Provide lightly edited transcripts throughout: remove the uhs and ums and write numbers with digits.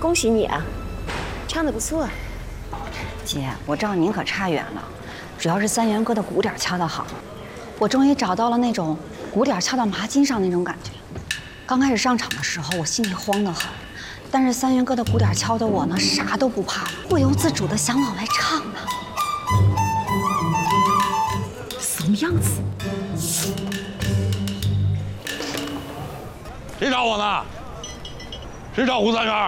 恭喜你啊，唱得不错。 姐，我照您可差远了，主要是三元哥的鼓点敲得好，我终于找到了那种鼓点敲到麻筋上那种感觉。刚开始上场的时候，我心里慌得很，但是三元哥的鼓点敲得我呢啥都不怕了，不由自主的想往外唱呢。 什么样子？ 谁找我呢？谁找胡三元？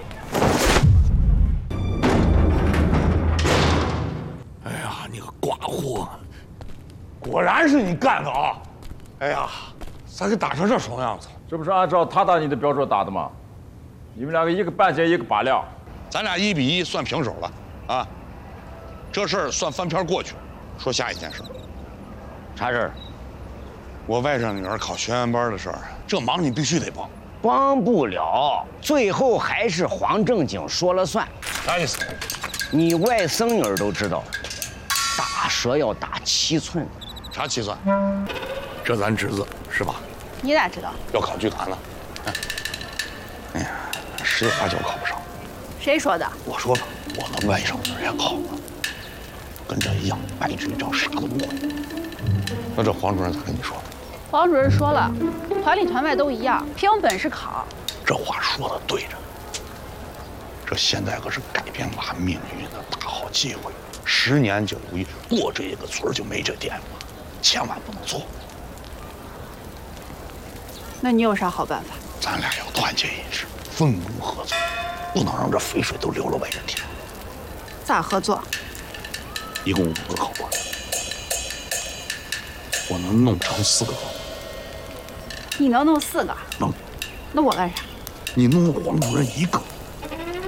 哎呀，你个寡妇，果然是你干的啊！哎呀，咋给打成这怂样子？ 这不是按照他打你的标准打的吗？你们两个一个半斤一个8两， 咱俩1比1算平手了啊！这事儿算翻篇过去。说下一件事。 啥事儿？ 我外甥女儿考学员班的事儿，这忙你必须得帮。 帮不了，最后还是黄正经说了算。 啥意思？ 你外甥女儿都知道，打蛇要打7寸。 啥7寸？这咱侄子是吧？ 你咋知道？ 要考剧团了。哎呀，10有89考不上。 谁说的？ 我说吧，我的外甥女儿也考了，跟这一样，白纸一张，啥都不会。那这黄主任咋跟你说的？ 黄主任说了，团里团外都一样，凭本事考。 这话说的对着，这现在可是改变娃命运的大好机会。10年9如意，过这个村就没这店了，千万不能错。 那你有啥好办法？ 咱俩要团结一致，分工合作，不能让这肥水都流了外人田。 咋合作？ 一共5个考官，我能弄成4个考官。 你能弄4个？ 能。 那我干啥？ 你弄黄主任1个。